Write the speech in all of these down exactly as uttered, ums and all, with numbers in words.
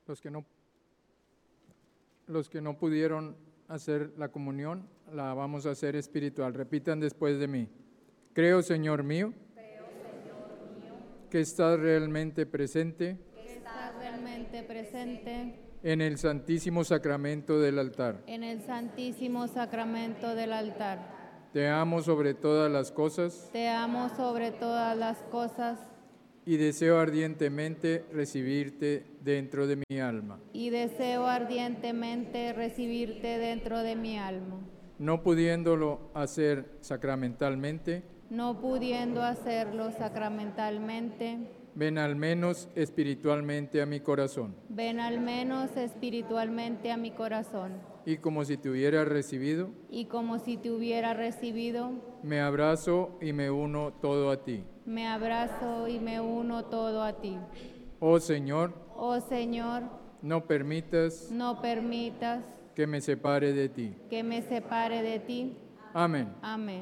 Los que no, los que no pudieron hacer la comunión, la vamos a hacer espiritual. Repitan después de mí. Creo, Señor mío, Creo, Señor mío, que estás realmente presente que estás realmente presente en el Santísimo Sacramento del altar. en el Santísimo Sacramento del altar. Te amo sobre todas las cosas Te amo sobre todas las cosas y deseo ardientemente recibirte dentro de mi alma. y deseo ardientemente recibirte dentro de mi alma. No pudiéndolo hacer sacramentalmente, No pudiendo hacerlo sacramentalmente, ven al menos espiritualmente a mi corazón. ven al menos espiritualmente a mi corazón. Y como si te hubiera recibido, Y como si te hubiera recibido, me abrazo y me uno todo a ti. me abrazo y me uno todo a ti. Oh Señor, Oh Señor, no permitas no permitas que me separe de ti. que me separe de ti. Amén. Amén.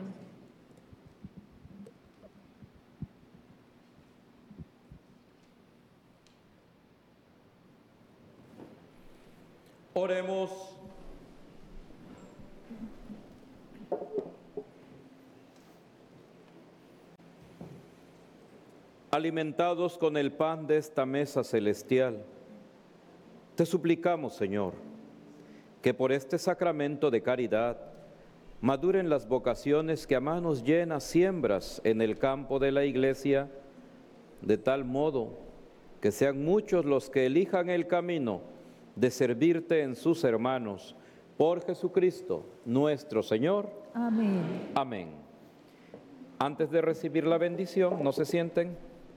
Oremos. Alimentados con el pan de esta mesa celestial, te suplicamos, Señor, que por este sacramento de caridad maduren las vocaciones que a manos llenas siembras en el campo de la Iglesia, de tal modo que sean muchos los que elijan el camino de servirte en sus hermanos, por Jesucristo nuestro Señor. Amén. Amén. Antes de recibir la bendición, ¿no se sienten?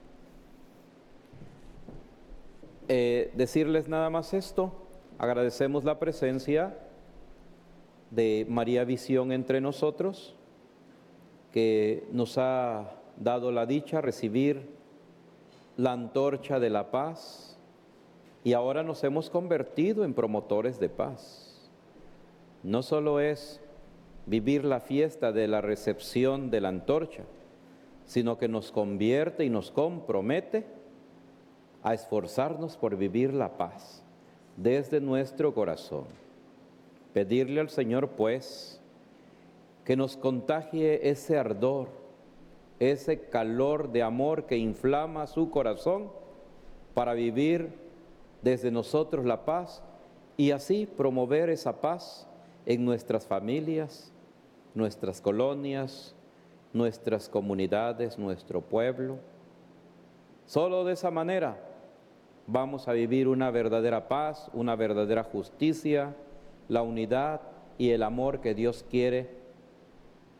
Eh, decirles nada más esto, agradecemos la presencia de María Visión entre nosotros, que nos ha dado la dicha recibir la antorcha de la paz, y ahora nos hemos convertido en promotores de paz. No solo es vivir la fiesta de la recepción de la antorcha, sino que nos convierte y nos compromete a esforzarnos por vivir la paz desde nuestro corazón. Pedirle al Señor, pues, que nos contagie ese ardor, ese calor de amor que inflama su corazón para vivir desde nosotros la paz y así promover esa paz en nuestras familias, nuestras colonias, nuestras comunidades, nuestro pueblo. Solo de esa manera vamos a vivir una verdadera paz, una verdadera justicia, la unidad y el amor que Dios quiere